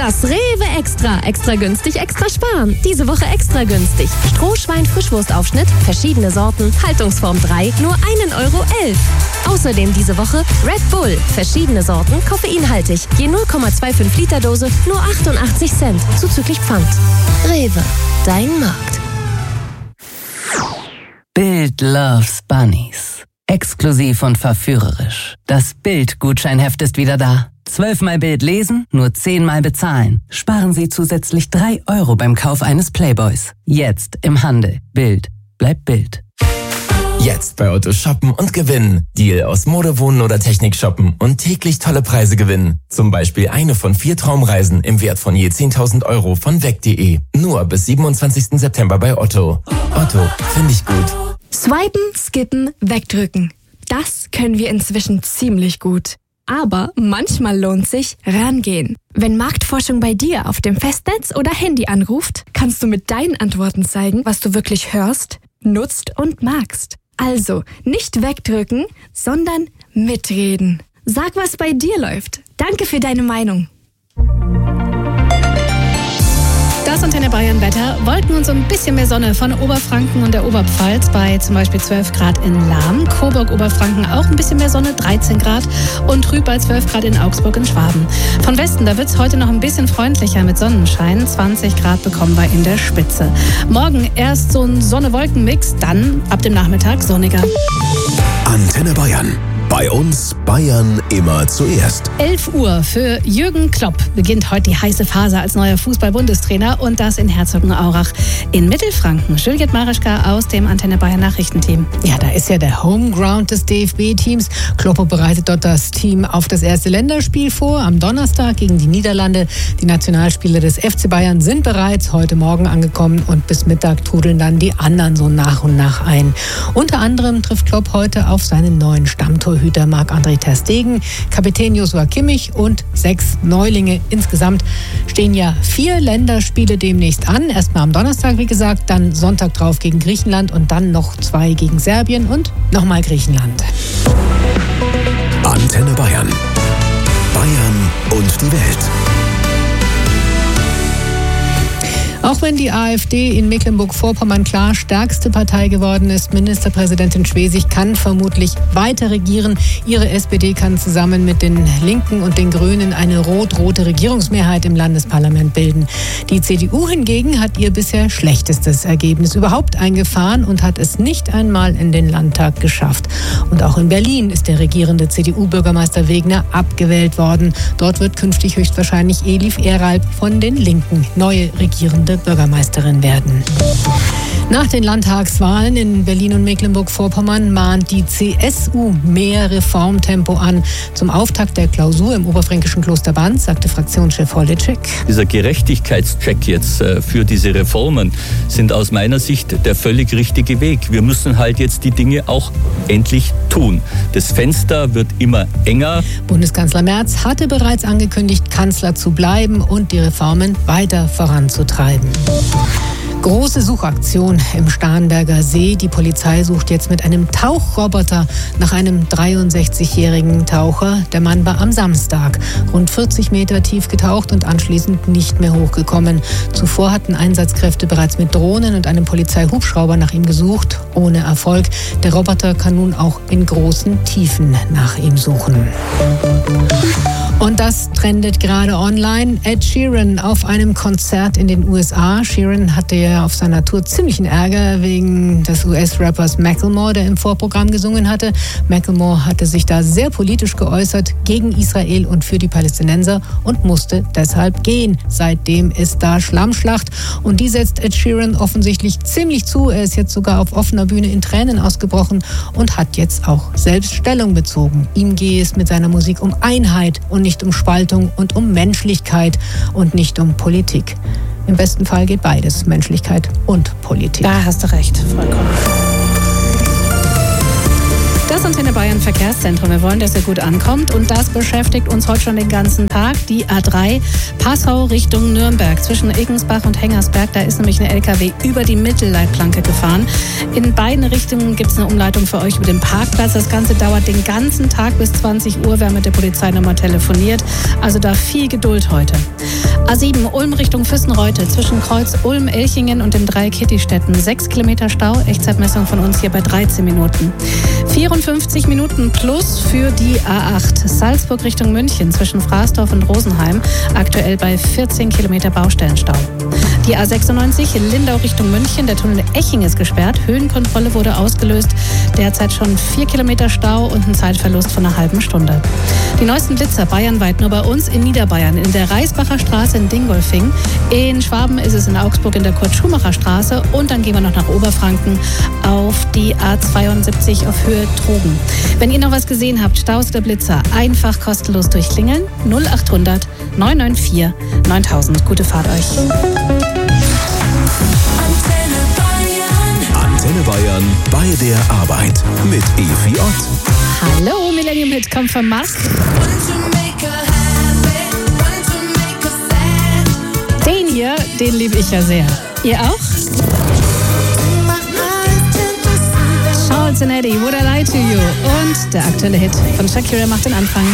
Das Rewe Extra. Extra günstig, extra sparen. Diese Woche extra günstig. Strohschwein-Frischwurstaufschnitt, verschiedene Sorten, Haltungsform 3, nur 1,11 €. Außerdem diese Woche Red Bull, verschiedene Sorten, koffeinhaltig. Je 0,25 Liter Dose, nur 88 Cent, zuzüglich Pfand. Rewe, dein Markt. Bild loves Bunnies. Exklusiv und verführerisch. Das Bild-Gutscheinheft ist wieder da. 12-mal Bild lesen, nur 10-mal bezahlen. Sparen Sie zusätzlich 3 € beim Kauf eines Playboys. Jetzt im Handel. Bild bleibt Bild. Jetzt bei Otto shoppen und gewinnen. Deal aus Mode, Wohnen oder Technik shoppen und täglich tolle Preise gewinnen. Zum Beispiel eine von 4 Traumreisen im Wert von je 10.000 € von weg.de. Nur bis 27. September bei Otto. Otto, finde ich gut. Swipen, skippen, wegdrücken. Das können wir inzwischen ziemlich gut. Aber manchmal lohnt sich rangehen. Wenn Marktforschung bei dir auf dem Festnetz oder Handy anruft, kannst du mit deinen Antworten zeigen, was du wirklich hörst, nutzt und magst. Also nicht wegdrücken, sondern mitreden. Sag, was bei dir läuft. Danke für deine Meinung. Das Antenne Bayern Wetter. Wolken und so ein bisschen mehr Sonne von Oberfranken und der Oberpfalz bei zum Beispiel 12 Grad in Lahm. Coburg, Oberfranken auch ein bisschen mehr Sonne, 13 Grad. Und trüb bei 12 Grad in Augsburg und Schwaben. Von Westen, da wird es heute noch ein bisschen freundlicher mit Sonnenschein. 20 Grad bekommen wir in der Spitze. Morgen erst so ein Sonne-Wolken-Mix, dann ab dem Nachmittag sonniger. Antenne Bayern. Bei uns Bayern immer zuerst. 11 Uhr für Jürgen Klopp beginnt heute die heiße Phase als neuer Fußball-Bundestrainer und das in Herzogenaurach in Mittelfranken. Juliette Marischka aus dem Antenne Bayern Nachrichtenteam. Ja, da ist ja der Homeground des DFB-Teams. Klopp bereitet dort das Team auf das erste Länderspiel vor, am Donnerstag gegen die Niederlande. Die Nationalspieler des FC Bayern sind bereits heute Morgen angekommen und bis Mittag trudeln dann die anderen so nach und nach ein. Unter anderem trifft Klopp heute auf seinen neuen Stammtorhüter Marc-André ter Stegen, Kapitän Joshua Kimmich und 6 Neulinge. Insgesamt stehen ja 4 Länderspiele demnächst an. Erstmal am Donnerstag, wie gesagt, dann Sonntag drauf gegen Griechenland und dann noch 2 gegen Serbien und nochmal Griechenland. Antenne Bayern. Bayern und die Welt. Auch wenn die AfD in Mecklenburg-Vorpommern klar stärkste Partei geworden ist, Ministerpräsidentin Schwesig kann vermutlich weiter regieren. Ihre SPD kann zusammen mit den Linken und den Grünen eine rot-rote Regierungsmehrheit im Landesparlament bilden. Die CDU hingegen hat ihr bisher schlechtestes Ergebnis überhaupt eingefahren und hat es nicht einmal in den Landtag geschafft. Und auch in Berlin ist der regierende CDU-Bürgermeister Wegner abgewählt worden. Dort wird künftig höchstwahrscheinlich Elif Eralp von den Linken neue regierende Bürgermeisterin werden. Nach den Landtagswahlen in Berlin und Mecklenburg-Vorpommern mahnt die CSU mehr Reformtempo an. Zum Auftakt der Klausur im oberfränkischen Kloster Banz sagte Fraktionschef Holitschek: Dieser Gerechtigkeitscheck jetzt für diese Reformen sind aus meiner Sicht der völlig richtige Weg. Wir müssen halt jetzt die Dinge auch endlich tun. Das Fenster wird immer enger. Bundeskanzler Merz hatte bereits angekündigt, Kanzler zu bleiben und die Reformen weiter voranzutreiben. Große Suchaktion im Starnberger See. Die Polizei sucht jetzt mit einem Tauchroboter nach einem 63-jährigen Taucher. Der Mann war am Samstag rund 40 Meter tief getaucht und anschließend nicht mehr hochgekommen. Zuvor hatten Einsatzkräfte bereits mit Drohnen und einem Polizeihubschrauber nach ihm gesucht, ohne Erfolg. Der Roboter kann nun auch in großen Tiefen nach ihm suchen. Und das trendet gerade online. Ed Sheeran auf einem Konzert in den USA. Sheeran hatte ja auf seiner Tour ziemlichen Ärger wegen des US-Rappers Macklemore, der im Vorprogramm gesungen hatte. Macklemore hatte sich da sehr politisch geäußert gegen Israel und für die Palästinenser und musste deshalb gehen. Seitdem ist da Schlammschlacht und die setzt Ed Sheeran offensichtlich ziemlich zu. Er ist jetzt sogar auf offener Bühne in Tränen ausgebrochen und hat jetzt auch selbst Stellung bezogen. Ihm gehe es mit seiner Musik um Einheit und nicht um Spaltung und um Menschlichkeit und nicht um Politik. Im besten Fall geht beides, Menschlichkeit und Politik. Da hast du recht, vollkommen. Das Antenne Bayern Verkehrszentrum. Wir wollen, dass er gut ankommt und das beschäftigt uns heute schon den ganzen Tag. Die A3 Passau Richtung Nürnberg zwischen Eggensbach und Hengersberg. Da ist nämlich eine LKW über die Mittelleitplanke gefahren. In beiden Richtungen gibt es eine Umleitung für euch über den Parkplatz. Das Ganze dauert den ganzen Tag bis 20 Uhr. Wir haben mit der Polizei nochmal telefoniert. Also da viel Geduld heute. A7 Ulm Richtung Füssenreute zwischen Kreuz Ulm-Elchingen und dem Dreieck Hittistetten. 6 Kilometer Stau, Echtzeitmessung von uns hier bei 13 Minuten. 54 Minuten plus für die A8 Salzburg Richtung München zwischen Fraßdorf und Rosenheim. Aktuell bei 14 Kilometer Baustellenstau. Die A96 Lindau Richtung München. Der Tunnel Eching ist gesperrt. Höhenkontrolle wurde ausgelöst. Derzeit schon 4 Kilometer Stau und ein Zeitverlust von einer halben Stunde. Die neuesten Blitzer bayernweit nur bei uns in Niederbayern. In der Reisbacher Straße in Dingolfing. In Schwaben ist es in Augsburg in der Kurt-Schumacher-Straße. Und dann gehen wir noch nach Oberfranken auf die A72 auf Höhe Trogen. Wenn ihr noch was gesehen habt, Staus oder Blitzer, einfach kostenlos durchklingeln. 0800 994 9000. Gute Fahrt euch. Antenne Bayern bei der Arbeit mit Evi Ott. Hallo, Millennium Hit kommt von Musk. Den hier, den liebe ich ja sehr. Ihr auch? Charles and Eddie, Would I Lie to You? Und der aktuelle Hit von Shakira macht den Anfang.